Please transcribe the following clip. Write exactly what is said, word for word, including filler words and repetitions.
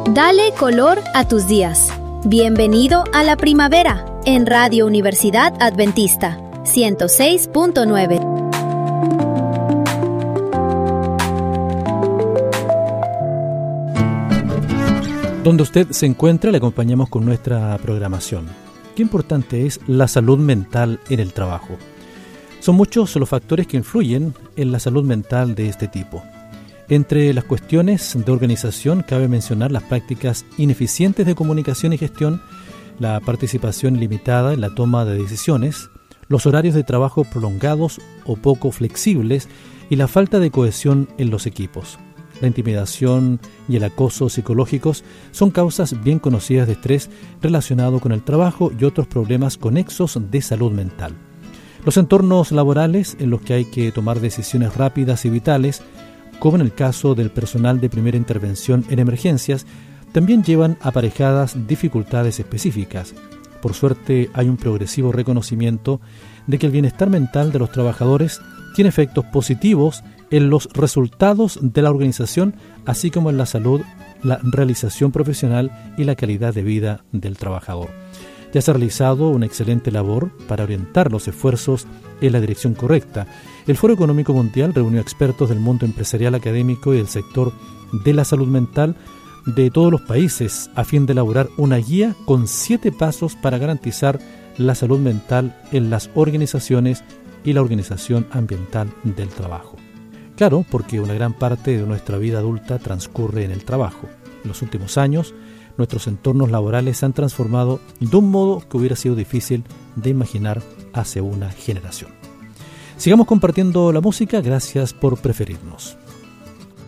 Dale color a tus días. Bienvenido a la primavera en Radio Universidad Adventista ciento seis punto nueve. Donde usted se encuentre, le acompañamos con nuestra programación. Qué importante es la salud mental en el trabajo. Son muchos los factores que influyen en la salud mental de este tipo. Entre las cuestiones de organización cabe mencionar las prácticas ineficientes de comunicación y gestión, la participación limitada en la toma de decisiones, los horarios de trabajo prolongados o poco flexibles y la falta de cohesión en los equipos. La intimidación y el acoso psicológicos son causas bien conocidas de estrés relacionado con el trabajo y otros problemas conexos de salud mental. Los entornos laborales en los que hay que tomar decisiones rápidas y vitales, como en el caso del personal de primera intervención en emergencias, también llevan aparejadas dificultades específicas. Por suerte, hay un progresivo reconocimiento de que el bienestar mental de los trabajadores tiene efectos positivos en los resultados de la organización, así como en la salud, la realización profesional y la calidad de vida del trabajador. Ya se ha realizado una excelente labor para orientar los esfuerzos en la dirección correcta. El Foro Económico Mundial reunió expertos del mundo empresarial, académico y del sector de la salud mental de todos los países a fin de elaborar una guía con siete pasos para garantizar la salud mental en las organizaciones y la organización ambiental del trabajo. Claro, porque una gran parte de nuestra vida adulta transcurre en el trabajo. En los últimos años, nuestros entornos laborales se han transformado de un modo que hubiera sido difícil de imaginar hace una generación. Sigamos compartiendo la música, gracias por preferirnos.